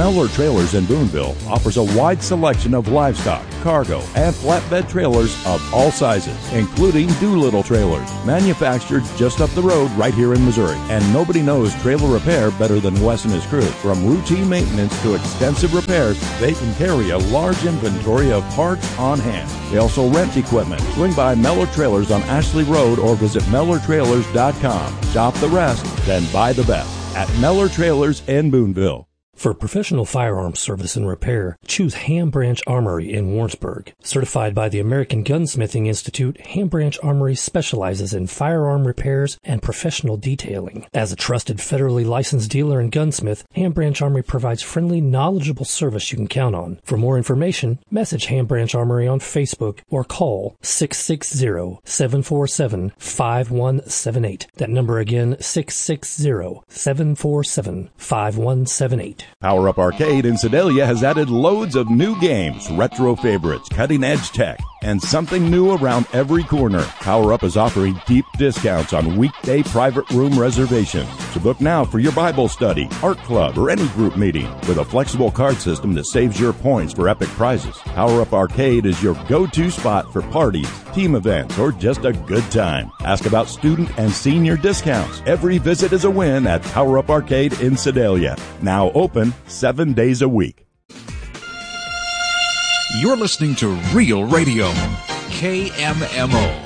Mellor Trailers in Boonville offers a wide selection of livestock, cargo, and flatbed trailers of all sizes, including Doolittle trailers, manufactured just up the road right here in Missouri. And nobody knows trailer repair better than Wes and his crew. From routine maintenance to extensive repairs, they can carry a large inventory of parts on hand. They also rent equipment. Swing by Mellor Trailers on Ashley Road or visit MellorTrailers.com. Shop the rest, then buy the best at Mellor Trailers in Boonville. For professional firearms service and repair, choose Ham Branch Armory in Warrensburg. Certified by the American Gunsmithing Institute, Ham Branch Armory specializes in firearm repairs and professional detailing. As a trusted federally licensed dealer and gunsmith, Ham Branch Armory provides friendly, knowledgeable service you can count on. For more information, message Ham Branch Armory on Facebook or call 660-747-5178. That number again, 660-747-5178. Power Up Arcade in Sedalia has added loads of new games, retro favorites, cutting-edge tech, and something new around every corner. Power Up is offering deep discounts on weekday private room reservations. So book now for your Bible study, art club, or any group meeting with a flexible card system that saves your points for epic prizes. Power Up Arcade is your go-to spot for parties, team events, or just a good time. Ask about student and senior discounts. Every visit is a win at Power Up Arcade in Sedalia. Now open 7 days a week. You're listening to Real Radio, KMMO.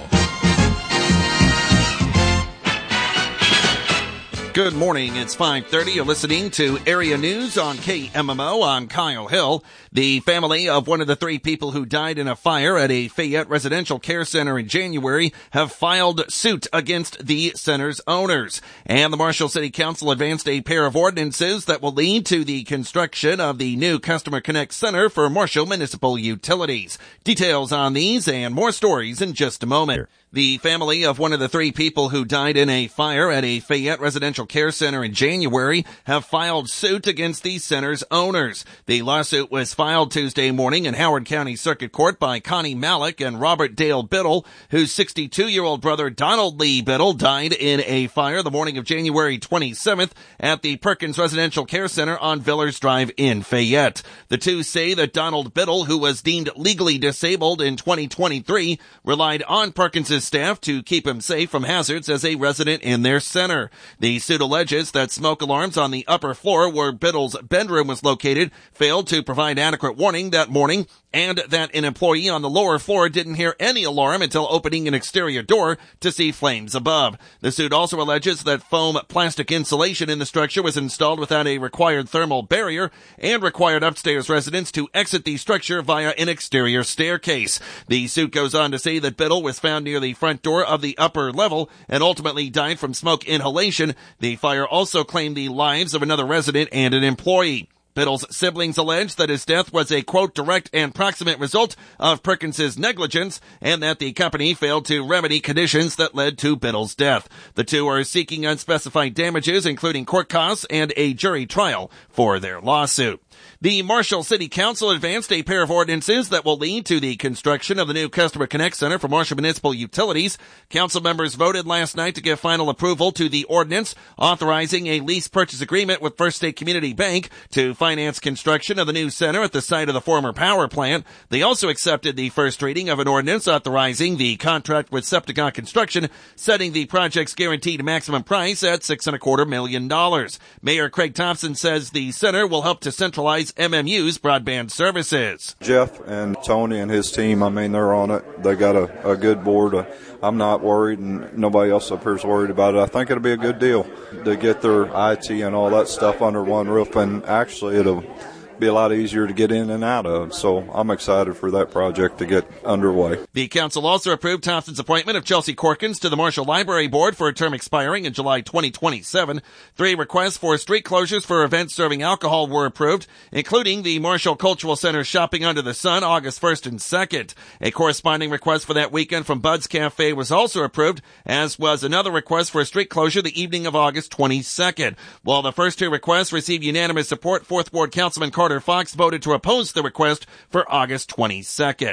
Good morning. It's 5:30. You're listening to Area News on KMMO. I'm Kyle Hill. The family of one of the 3 people who died in a fire at a Fayette Residential Care Center in January have filed suit against the center's owners. And the Marshall City Council advanced a pair of ordinances that will lead to the construction of the new Customer Connect Center for Marshall Municipal Utilities. Details on these and more stories in just a moment. The family of one of the 3 people who died in a fire at a Fayette Residential Care Center in January have filed suit against the center's owners. The lawsuit was filed Tuesday morning in Howard County Circuit Court by Connie Malik and Robert Dale Biddle, whose 62-year-old brother Donald Lee Biddle died in a fire the morning of January 27th at the Perkins Residential Care Center on Villers Drive in Fayette. The 2 say that Donald Biddle, who was deemed legally disabled in 2023, relied on Perkins's staff to keep him safe from hazards as a resident in their center. The suit alleges that smoke alarms on the upper floor where Biddle's bedroom was located failed to provide adequate warning that morning, and that an employee on the lower floor didn't hear any alarm until opening an exterior door to see flames above. The suit also alleges that foam plastic insulation in the structure was installed without a required thermal barrier and required upstairs residents to exit the structure via an exterior staircase. The suit goes on to say that Biddle was found near the front door of the upper level and ultimately died from smoke inhalation. The fire also claimed the lives of another resident and an employee. Biddle's siblings allege that his death was a, quote, direct and proximate result of Perkins's negligence and that the company failed to remedy conditions that led to Biddle's death. The 2 are seeking unspecified damages, including court costs and a jury trial for their lawsuit. The Marshall City Council advanced a pair of ordinances that will lead to the construction of the new Customer Connect Center for Marshall Municipal Utilities. Council members voted last night to give final approval to the ordinance authorizing a lease purchase agreement with First State Community Bank to finance construction of the new center at the site of the former power plant. They also accepted the first reading of an ordinance authorizing the contract with Septicon Construction, setting the project's guaranteed maximum price at $6.25 million. Mayor Craig Thompson says the center will help to centralize MMU's broadband services. Jeff and Tony and his team, they're on it. They got a good board. I'm not worried, and nobody else up here is worried about it. I think it'll be a good deal to get their IT and all that stuff under one roof, and actually it'll be a lot easier to get in and out of. So I'm excited for that project to get underway. The council also approved Thompson's appointment of Chelsea Corkins to the Marshall Library Board for a term expiring in July 2027. 3 requests for street closures for events serving alcohol were approved, including the Marshall Cultural Center Shopping Under the Sun August 1st and 2nd. A corresponding request for that weekend from Bud's Cafe was also approved, as was another request for a street closure the evening of August 22nd. While the first 2 requests received unanimous support, 4th Ward Councilman Carter Fox voted to oppose the request for August 22nd.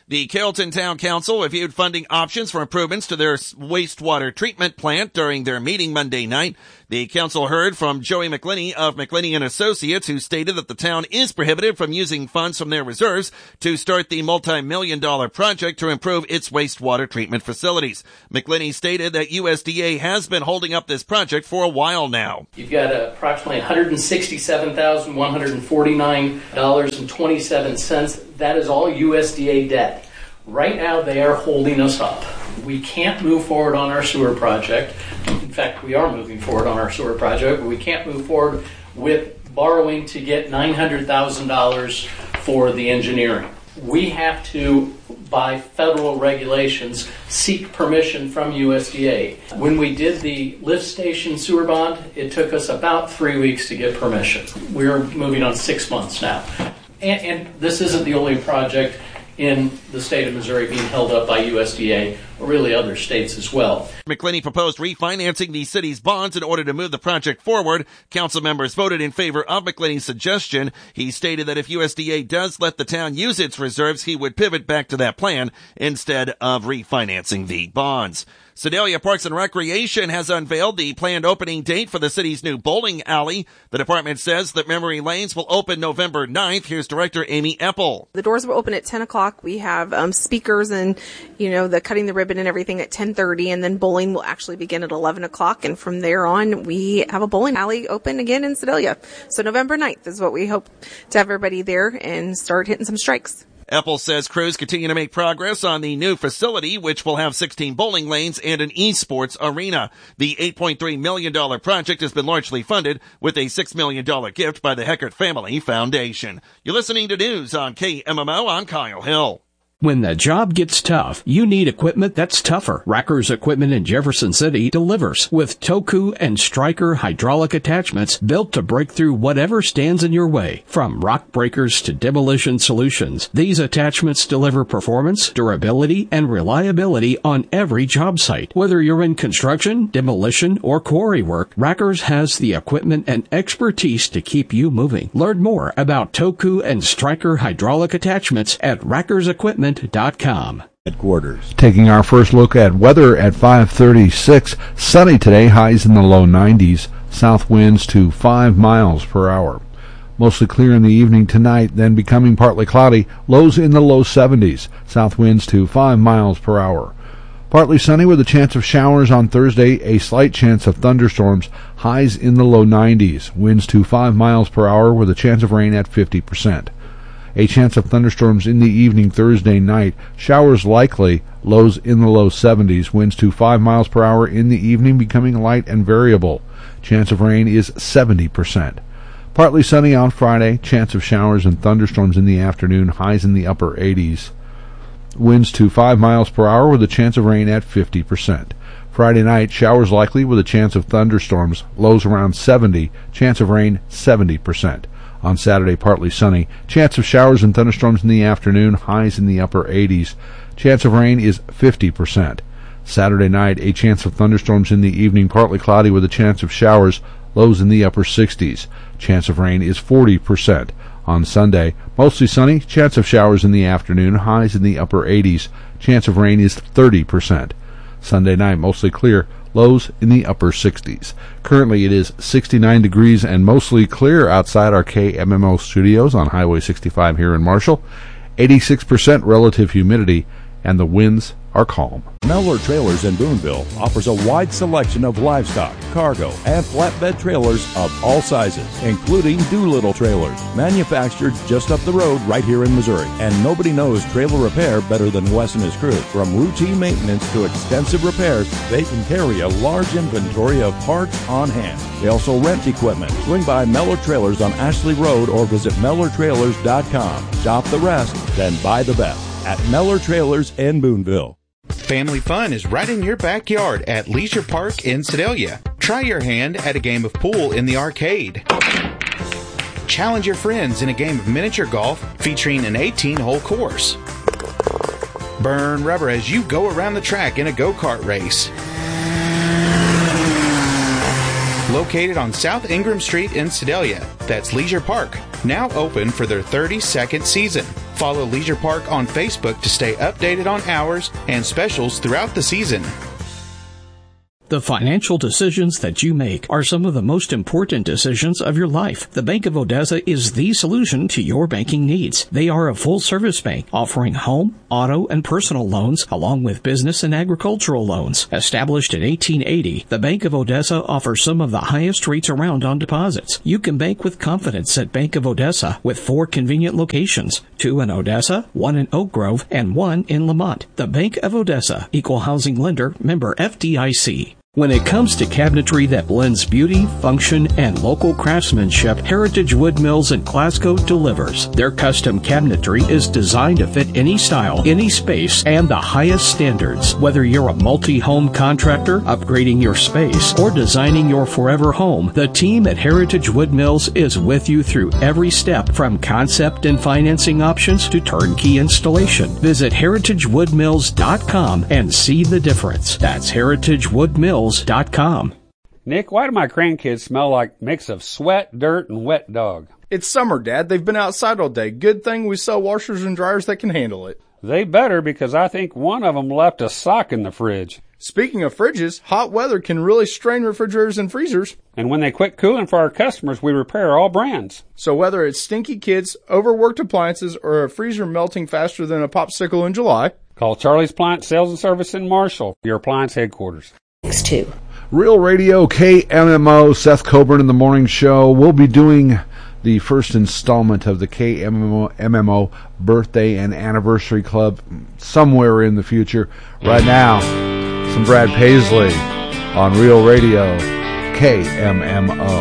The Carrollton Town Council reviewed funding options for improvements to their wastewater treatment plant during their meeting Monday night. The council heard from Joey McLinney of McLinney & Associates, who stated that the town is prohibited from using funds from their reserves to start the multi-million-dollar project to improve its wastewater treatment facilities. McLinney stated that USDA has been holding up this project for a while now. You've got approximately $167,149.27. That is all USDA debt. Right now, they are holding us up. We can't move forward on our sewer project. In fact, we are moving forward on our sewer project, but we can't move forward with borrowing to get $900,000 for the engineering. We have to, by federal regulations, seek permission from USDA. When we did the lift station sewer bond, it took us about 3 weeks to get permission. We're moving on 6 months now. And this isn't the only project in the state of Missouri being held up by USDA, or really other states as well. McLinney proposed refinancing the city's bonds in order to move the project forward. Council members voted in favor of McLinney's suggestion. He stated that if USDA does let the town use its reserves, he would pivot back to that plan instead of refinancing the bonds. Sedalia Parks and Recreation has unveiled the planned opening date for the city's new bowling alley. The department says that Memory Lanes will open November 9th. Here's Director Amy Eppel. The doors will open at 10 o'clock. We have speakers and, the cutting the ribbon and everything at 10:30, and then bowling will actually begin at 11 o'clock. And from there on, we have a bowling alley open again in Sedalia. So November 9th is what we hope to have everybody there and start hitting some strikes. Eppel says crews continue to make progress on the new facility, which will have 16 bowling lanes and an esports arena. The $8.3 million project has been largely funded with a $6 million gift by the Heckert Family Foundation. You're listening to news on KMMO. I'm Kyle Hill. When the job gets tough, you need equipment that's tougher. Racker's Equipment in Jefferson City delivers with Toku and Stryker hydraulic attachments built to break through whatever stands in your way. From rock breakers to demolition solutions, these attachments deliver performance, durability, and reliability on every job site. Whether you're in construction, demolition, or quarry work, Racker's has the equipment and expertise to keep you moving. Learn more about Toku and Stryker hydraulic attachments at rackersequipment.com. Headquarters. Taking our first look at weather at 5:36. Sunny today, highs in the low 90s. South winds to 5 miles per hour. Mostly clear in the evening tonight, then becoming partly cloudy. Lows in the low 70s. South winds to 5 miles per hour. Partly sunny with a chance of showers on Thursday. A slight chance of thunderstorms. Highs in the low 90s. Winds to 5 miles per hour with a chance of rain at 50%. A chance of thunderstorms in the evening Thursday night. Showers likely. Lows in the low 70s. Winds to 5 miles per hour in the evening, becoming light and variable. Chance of rain is 70%. Partly sunny on Friday. Chance of showers and thunderstorms in the afternoon. Highs in the upper 80s. Winds to 5 miles per hour with a chance of rain at 50%. Friday night, showers likely with a chance of thunderstorms. Lows around 70. Chance of rain 70%. On Saturday, partly sunny. Chance of showers and thunderstorms in the afternoon. Highs in the upper 80s. Chance of rain is 50%. Saturday night, a chance of thunderstorms in the evening. Partly cloudy with a chance of showers. Lows in the upper 60s. Chance of rain is 40%. On Sunday, mostly sunny. Chance of showers in the afternoon. Highs in the upper 80s. Chance of rain is 30%. Sunday night, mostly clear. Lows in the upper 60s. Currently it is 69 degrees and mostly clear outside our KMMO studios on Highway 65 here in Marshall. 86% relative humidity, and the winds are calm. Mellor Trailers in Boonville offers a wide selection of livestock, cargo, and flatbed trailers of all sizes, including Doolittle trailers, manufactured just up the road right here in Missouri. And nobody knows trailer repair better than Wes and his crew. From routine maintenance to extensive repairs, they can carry a large inventory of parts on hand. They also rent equipment. Swing by Mellor Trailers on Ashley Road or visit MellorTrailers.com. Shop the rest, then buy the best at Mellor Trailers in Boonville. Family fun is right in your backyard at Leisure Park in Sedalia. Try your hand at a game of pool in the arcade. Challenge your friends in a game of miniature golf featuring an 18-hole course. Burn rubber as you go around the track in a go-kart race. Located on South Ingram Street in Sedalia, that's Leisure Park, now open for their 32nd season. Follow Leisure Park on Facebook to stay updated on hours and specials throughout the season. The financial decisions that you make are some of the most important decisions of your life. The Bank of Odessa is the solution to your banking needs. They are a full-service bank offering home, auto, and personal loans along with business and agricultural loans. Established in 1880, the Bank of Odessa offers some of the highest rates around on deposits. You can bank with confidence at Bank of Odessa with 4 convenient locations, 2 in Odessa, 1 in Oak Grove, and 1 in Lamont. The Bank of Odessa, Equal Housing Lender, member FDIC. When it comes to cabinetry that blends beauty, function, and local craftsmanship, Heritage Wood Mills in Glasgow delivers. Their custom cabinetry is designed to fit any style, any space, and the highest standards. Whether you're a multi-home contractor, upgrading your space, or designing your forever home, the team at Heritage Wood Mills is with you through every step, from concept and financing options to turnkey installation. Visit heritagewoodmills.com and see the difference. That's heritagewoodmills.com. Nick, why do my grandkids smell like mix of sweat, dirt, and wet dog? It's summer, Dad. They've been outside all day. Good thing we sell washers and dryers that can handle it. They better, because I think one of them left a sock in the fridge. Speaking of fridges, hot weather can really strain refrigerators and freezers. And when they quit cooling for our customers, we repair all brands. So whether it's stinky kids, overworked appliances, or a freezer melting faster than a popsicle in July, call Charlie's Appliance Sales and Service in Marshall, your appliance headquarters. Real Radio KMMO, Seth Coburn in the morning show. We'll be doing the first installment of the KMMO birthday and anniversary club somewhere in the future. Right now, some Brad Paisley on Real Radio KMMO.